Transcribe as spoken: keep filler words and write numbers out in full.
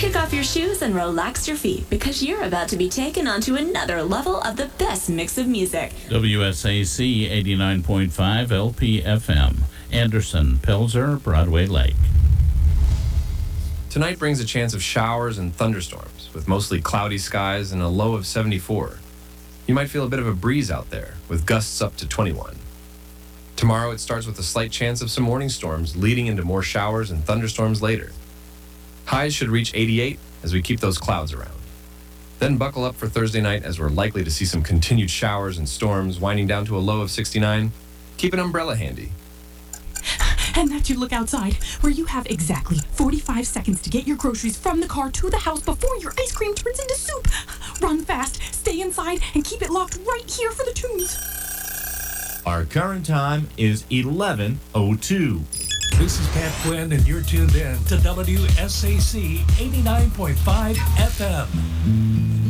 Kick off your shoes and relax your feet because you're about to be taken onto another level of the best mix of music. W S A C eighty-nine point five L P F M. Anderson, Pelzer, Broadway Lake. Tonight brings a chance of showers and thunderstorms with mostly cloudy skies and a low of seventy-four. You might feel a bit of a breeze out there with gusts up to twenty-one. Tomorrow it starts with a slight chance of some morning storms leading into more showers and thunderstorms later. Highs should reach eighty-eight as we keep those clouds around. Then buckle up for Thursday night as we're likely to see some continued showers and storms winding down to a low of sixty-nine. Keep an umbrella handy. And that's your look outside, where you have exactly forty-five seconds to get your groceries from the car to the house before your ice cream turns into soup. Run fast, stay inside, and keep it locked right here for the tunes. Our current time is eleven oh two. This is Pat Quinn, and you're tuned in to W S A C eighty-nine point five F M.